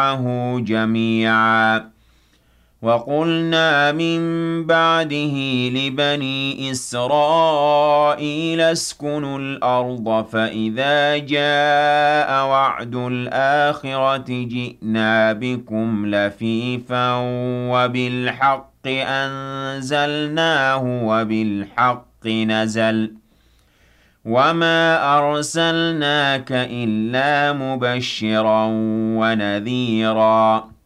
معه جميعا وقلنا من بعده لبني إسرائيل اسكنوا الأرض فإذا جاء وعد الآخرة جئنا بكم لفيفا وبالحق أنزلناه وبالحق نزل وما أرسلناك إلا مبشرا ونذيرا